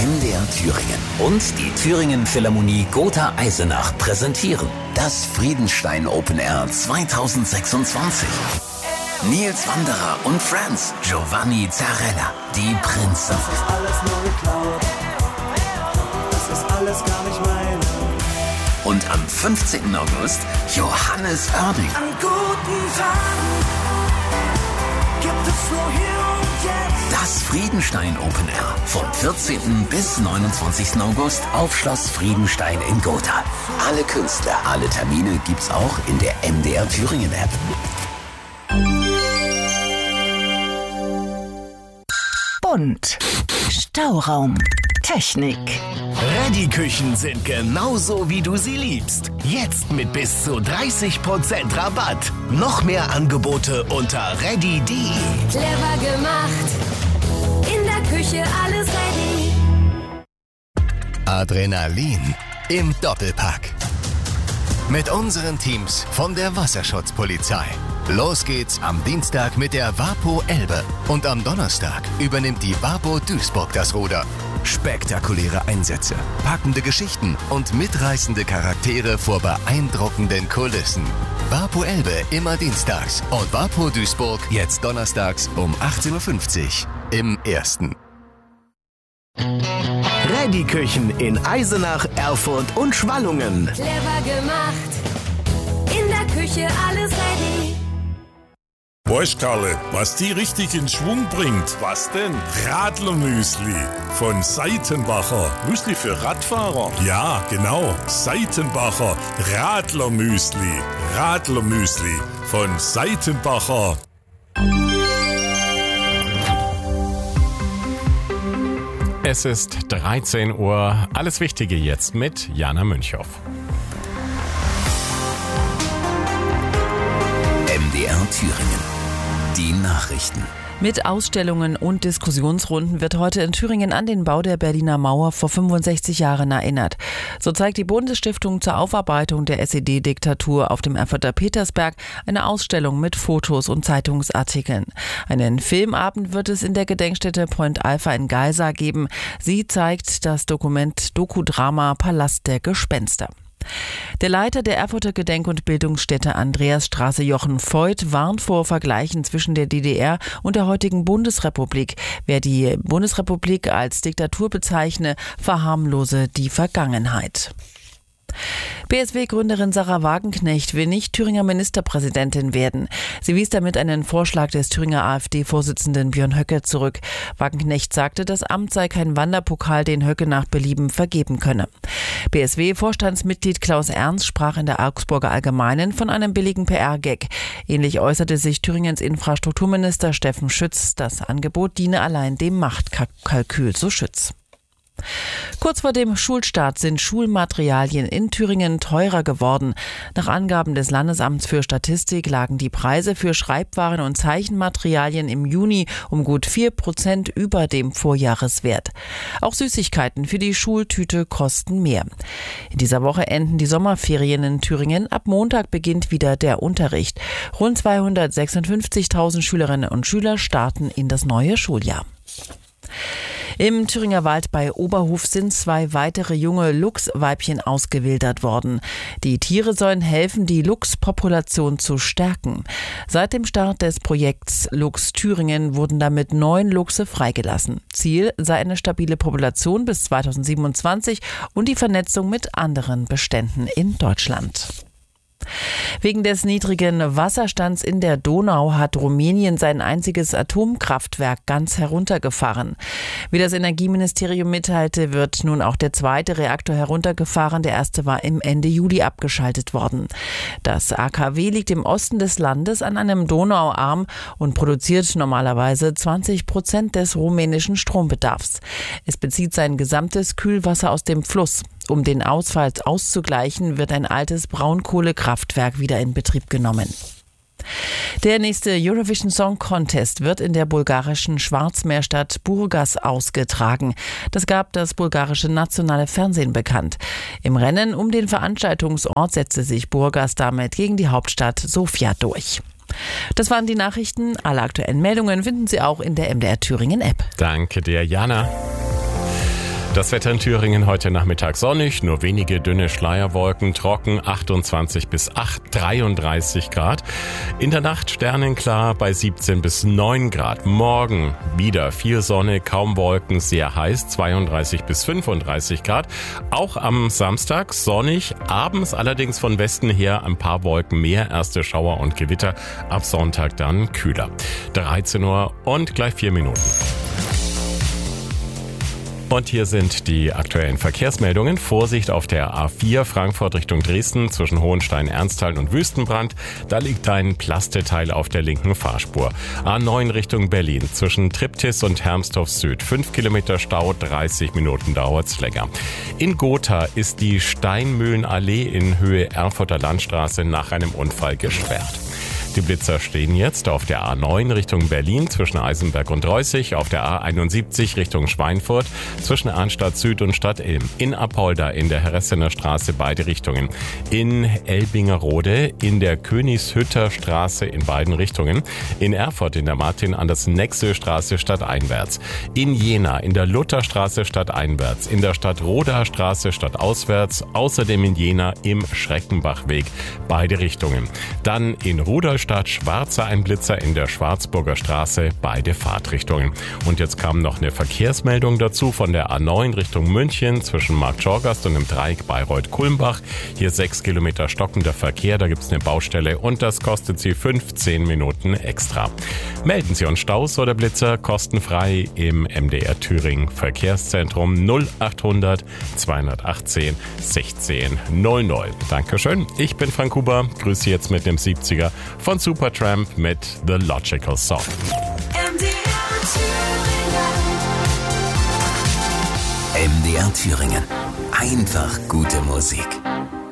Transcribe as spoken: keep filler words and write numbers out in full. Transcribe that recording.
M D R Thüringen und die Thüringen Philharmonie Gotha Eisenach präsentieren das Friedenstein Open Air zweitausendsechsundzwanzig. Nils Wanderer und Friends, Giovanni Zarella, die Prinzen. Das ist alles nur geklaut, das ist alles gar nicht mein. Und am fünfzehnten August Johannes Oerding. An guten Tagen gibt es nur hier und jetzt. Das Friedenstein Open Air vom vierzehnten bis neunundzwanzigsten August auf Schloss Friedenstein in Gotha. Alle Künstler, alle Termine gibt's auch in der M D R Thüringen App. Bunt. Stauraum. Technik. Reddy-Küchen sind genauso, wie du sie liebst. Jetzt mit bis zu dreißig Prozent Rabatt. Noch mehr Angebote unter reddy punkt de. Clever gemacht. In der Küche alles ready. Adrenalin im Doppelpack. Mit unseren Teams von der Wasserschutzpolizei. Los geht's am Dienstag mit der WaPo Elbe und am Donnerstag übernimmt die WaPo Duisburg das Ruder. Spektakuläre Einsätze, packende Geschichten und mitreißende Charaktere vor beeindruckenden Kulissen. WaPo Elbe immer dienstags und WaPo Duisburg jetzt donnerstags um achtzehn Uhr fünfzig im Ersten. Reddy-Küchen in Eisenach, Erfurt und Schwallungen. Clever gemacht. In der Küche alles ready. Weißt Karle, was die richtig in Schwung bringt? Was denn? Radlermüsli von Seitenbacher. Müsli für Radfahrer? Ja, genau. Seitenbacher Radlermüsli. Radlermüsli von Seitenbacher. Es ist dreizehn Uhr. Alles Wichtige jetzt mit Jana Münchow. M D R Thüringen. Die Nachrichten. Mit Ausstellungen und Diskussionsrunden wird heute in Thüringen an den Bau der Berliner Mauer vor fünfundsechzig Jahren erinnert. So zeigt die Bundesstiftung zur Aufarbeitung der S E D-Diktatur auf dem Erfurter Petersberg eine Ausstellung mit Fotos und Zeitungsartikeln. Einen Filmabend wird es in der Gedenkstätte Point Alpha in Geisa geben. Sie zeigt das Dokument Dokudrama Palast der Gespenster. Der Leiter der Erfurter Gedenk- und Bildungsstätte Andreasstraße Jochen Voigt warnt vor Vergleichen zwischen der D D R und der heutigen Bundesrepublik. Wer die Bundesrepublik als Diktatur bezeichne, verharmlose die Vergangenheit. B S W-Gründerin Sahra Wagenknecht will nicht Thüringer Ministerpräsidentin werden. Sie wies damit einen Vorschlag des Thüringer AfD-Vorsitzenden Björn Höcke zurück. Wagenknecht sagte, das Amt sei kein Wanderpokal, den Höcke nach Belieben vergeben könne. B S W-Vorstandsmitglied Klaus Ernst sprach in der Augsburger Allgemeinen von einem billigen P R-Gag. Ähnlich äußerte sich Thüringens Infrastrukturminister Steffen Schütz. Das Angebot diene allein dem Machtkalkül, so Schütz. Kurz vor dem Schulstart sind Schulmaterialien in Thüringen teurer geworden. Nach Angaben des Landesamts für Statistik lagen die Preise für Schreibwaren und Zeichenmaterialien im Juni um gut vier Prozent über dem Vorjahreswert. Auch Süßigkeiten für die Schultüte kosten mehr. In dieser Woche enden die Sommerferien in Thüringen. Ab Montag beginnt wieder der Unterricht. Rund zweihundertsechsundfünfzigtausend Schülerinnen und Schüler starten in das neue Schuljahr. Im Thüringer Wald bei Oberhof sind zwei weitere junge Luchsweibchen ausgewildert worden. Die Tiere sollen helfen, die Luchspopulation zu stärken. Seit dem Start des Projekts Luchs Thüringen wurden damit neun Luchse freigelassen. Ziel sei eine stabile Population bis zweitausendsiebenundzwanzig und die Vernetzung mit anderen Beständen in Deutschland. Wegen des niedrigen Wasserstands in der Donau hat Rumänien sein einziges Atomkraftwerk ganz heruntergefahren. Wie das Energieministerium mitteilte, wird nun auch der zweite Reaktor heruntergefahren. Der erste war im Ende Juli abgeschaltet worden. Das A K W liegt im Osten des Landes an einem Donauarm und produziert normalerweise zwanzig Prozent des rumänischen Strombedarfs. Es bezieht sein gesamtes Kühlwasser aus dem Fluss. Um den Ausfall auszugleichen, wird ein altes Braunkohlekraftwerk wieder in Betrieb genommen. Der nächste Eurovision Song Contest wird in der bulgarischen Schwarzmeerstadt Burgas ausgetragen. Das gab das bulgarische nationale Fernsehen bekannt. Im Rennen um den Veranstaltungsort setzte sich Burgas damit gegen die Hauptstadt Sofia durch. Das waren die Nachrichten. Alle aktuellen Meldungen finden Sie auch in der M D R Thüringen App. Danke dir, Jana. Das Wetter in Thüringen heute Nachmittag sonnig, nur wenige dünne Schleierwolken, trocken, achtundzwanzig bis dreiunddreißig Grad. In der Nacht sternenklar bei siebzehn bis neun Grad. Morgen wieder viel Sonne, kaum Wolken, sehr heiß, zweiunddreißig bis fünfunddreißig Grad. Auch am Samstag sonnig, abends allerdings von Westen her ein paar Wolken mehr, erste Schauer und Gewitter. Ab Sonntag dann kühler. dreizehn Uhr und gleich vier Minuten. Und hier sind die aktuellen Verkehrsmeldungen. Vorsicht auf der A vier Frankfurt Richtung Dresden zwischen Hohenstein-Ernsthal und Wüstenbrand. Da liegt ein Plasteteil auf der linken Fahrspur. A neun Richtung Berlin zwischen Triptis und Hermsdorf Süd. fünf Kilometer Stau, dreißig Minuten dauert's länger. In Gotha ist die Steinmühlenallee in Höhe Erfurter Landstraße nach einem Unfall gesperrt. Die Blitzer stehen jetzt auf der A neun Richtung Berlin zwischen Eisenberg und Reußig, auf der A einundsiebzig Richtung Schweinfurt zwischen Arnstadt Süd und Stadt Ilm, in Apolda in der Herressener Straße beide Richtungen, in Elbingerode in der Königshütter Straße in beiden Richtungen, in Erfurt in der Martin-Andersen-Nexel-Straße stadteinwärts, in Jena in der Lutherstraße stadteinwärts, in der Stadt Roda Straße stadtauswärts, außerdem in Jena im Schreckenbachweg beide Richtungen. Dann in Rudolstadt Schwarzer ein Blitzer in der Schwarzburger Straße, beide Fahrtrichtungen. Und jetzt kam noch eine Verkehrsmeldung dazu von der A neun Richtung München zwischen Marktschorgast und dem Dreieck Bayreuth-Kulmbach. Hier sechs Kilometer stockender Verkehr, da gibt's eine Baustelle und das kostet Sie fünfzehn Minuten extra. Melden Sie uns Staus oder Blitzer kostenfrei im M D R Thüringen Verkehrszentrum null achthundert zweihundertachtzehn sechzehn null null. Dankeschön, ich bin Frank Huber, grüße Sie jetzt mit dem siebziger von Supertramp mit The Logical Song. M D R Thüringen. M D R Thüringen. Einfach gute Musik.